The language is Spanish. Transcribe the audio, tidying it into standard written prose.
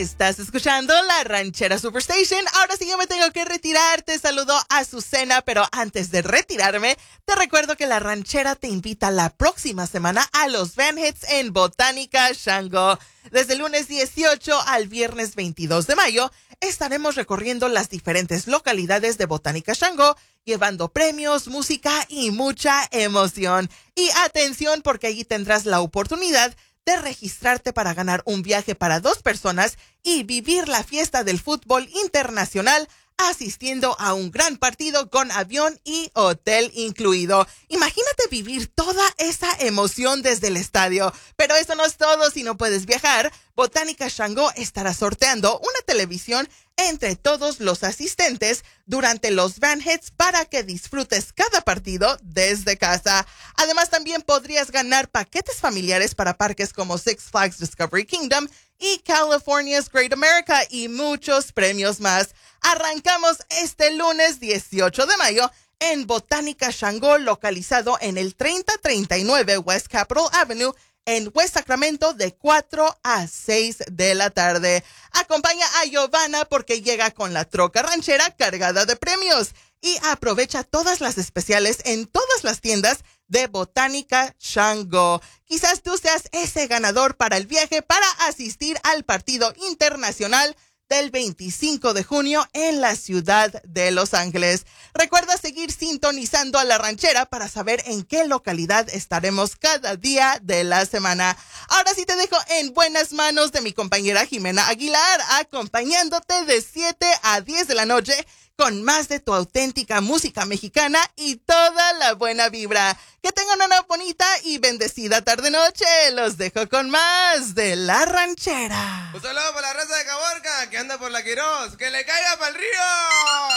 Estás escuchando La Ranchera Superstation. Ahora sí yo me tengo que retirar. Te saludo a Azucena, pero antes de retirarme, te recuerdo que La Ranchera te invita la próxima semana a los Van Hits en Botánica Shango. Desde el lunes 18 al viernes 22 de mayo, estaremos recorriendo las diferentes localidades de Botánica Shango, llevando premios, música y mucha emoción. Y atención, porque allí tendrás la oportunidad de registrarte para ganar un viaje para 2 personas y vivir la fiesta del fútbol internacional asistiendo a un gran partido con avión y hotel incluido. Imagínate vivir toda esa emoción desde el estadio. Pero eso no es todo. Si no puedes viajar, Botánica Shango estará sorteando una televisión entre todos los asistentes durante los Van Hits para que disfrutes cada partido desde casa. Además, también podrías ganar paquetes familiares para parques como Six Flags Discovery Kingdom y California's Great America y muchos premios más. Arrancamos este lunes 18 de mayo en Botánica Shango, localizado en el 3039 West Capitol Avenue, en West Sacramento, de 4 a 6 de la tarde. Acompaña a Giovanna porque llega con la troca ranchera cargada de premios. Y aprovecha todas las especiales en todas las tiendas de Botánica Shango. Quizás tú seas ese ganador para el viaje para asistir al partido internacional del 25 de junio en la ciudad de Los Ángeles. Recuerda seguir sintonizando a La Ranchera para saber en qué localidad estaremos cada día de la semana. Ahora sí te dejo en buenas manos de mi compañera Jimena Aguilar, acompañándote de 7 a 10 de la noche con más de tu auténtica música mexicana y toda la buena vibra. Que tengan una bonita y bendecida tarde-noche. Los dejo con más de La Ranchera. Un saludo para la raza de Caborca que anda por la Quirós. ¡Que le caiga para el río!